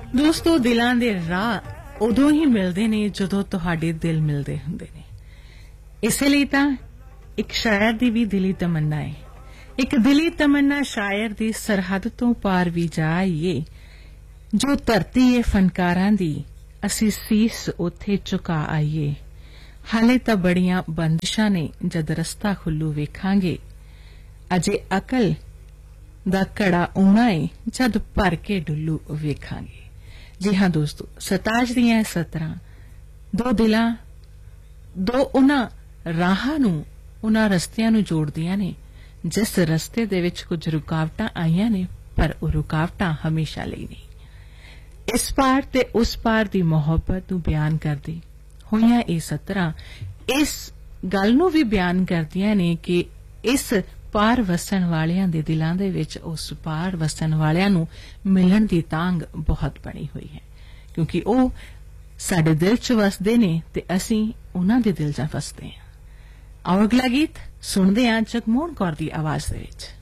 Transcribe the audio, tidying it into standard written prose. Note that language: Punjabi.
ਦੋਸਤੋ, ਦਿਲਾਂ ਦੇ ਰਾਹ ਉਦੋਂ ਹੀ ਮਿਲਦੇ ਨੇ ਜਦੋਂ ਤੁਹਾਡੇ ਦਿਲ ਮਿਲਦੇ ਹੁੰਦੇ ਨੇ। ਇਸੇ ਲਈ ਤਾਂ ਇੱਕ ਸ਼ਾਇਰ ਦੀ ਵੀ ਦਿਲੀ ਤਮੰਨਾ ਹੈ, ਇੱਕ ਦਿਲੀ ਤਮੰਨਾ ਸ਼ਾਇਰ ਦੀ ਸਰਹੱਦ ਤੋਂ ਪਾਰ ਵੀ ਜਾਈਏ। ਜੋ ਧਰਤੀ ਏ ਫਨਕਾਰਾਂ ਦੀ, ਅਸੀਂ ਸੀਸ ਉੱਥੇ ਝੁਕਾ ਆਈਏ। ਹਾਲੇ ਤਾਂ ਬੜੀਆਂ ਬੰਦਿਸ਼ਾਂ ਨੇ, ਜਦ ਰਸਤਾ ਖੁੱਲੂ ਵੇਖਾਂਗੇ। ਅਜੇ ਅਕਲ ਦਾ ਘੜਾ ਆਉਣਾ ਏ, ਜਦ ਭਰ ਕੇ ਡੁੱਲੂ ਵੇਖਾਂਗੇ। ਜੀ ਹਾਂ ਦੋਸਤੋ, ਸਤਾਜ ਦੀਆਂ ਸਤਰਾਂ ਦੋ ਦਿਲਾਂ, ਦੋ ਉਹਨਾਂ ਰਾਹਾਂ ਨੂੰ, ਉਹਨਾਂ ਰਸਤਿਆਂ ਨੂੰ ਜੋੜਦੀਆਂ ਨੇ ਜਿਸ ਰਸਤੇ ਦੇ ਵਿੱਚ ਕੁਝ ਰੁਕਾਵਟਾਂ ਆਈਆਂ ਨੇ, ਪਰ ਉਹ ਰੁਕਾਵਟਾਂ ਹਮੇਸ਼ਾ ਲਈ ਨਹੀਂ। ਇਸ ਪਾਰ ਤੇ ਉਸ ਪਾਰ ਦੀ ਮੁਹੱਬਤ ਨੂੰ ਬਿਆਨ ਕਰਦੀ ਹੋਈਆਂ ਇਹ ਸਤਰਾਂ ਇਸ ਗੱਲ ਨੂੰ ਵੀ ਬਿਆਨ ਕਰਦੀਆਂ ਨੇ ਕਿ ਇਸ ਪਾਰ ਵਸਣ ਵਾਲਿਆਂ ਦੇ ਦਿਲਾਂ ਦੇ ਵਿੱਚ ਉਸ ਪਾਰ ਵਸਣ ਵਾਲਿਆਂ ਨੂੰ ਮਿਲਣ ਦੀ ਤਾਂਘ ਬਹੁਤ ਬਣੀ ਹੋਈ ਹੈ, ਕਿਉਂਕਿ ਉਹ ਸਾਡੇ ਦਿਲ 'ਚ ਵਸਦੇ ਨੇ ਤੇ ਅਸੀਂ ਉਹਨਾਂ ਦੇ ਦਿਲ 'ਚ ਵਸਦੇ ਹਾਂ। ਆਓ ਅਗਲਾ ਗੀਤ ਸੁਣਦੇ ਹਾਂ ਜਗਮੋਹਨ ਕੌਰ ਦੀ ਆਵਾਜ਼ ਦੇ ਵਿੱਚ।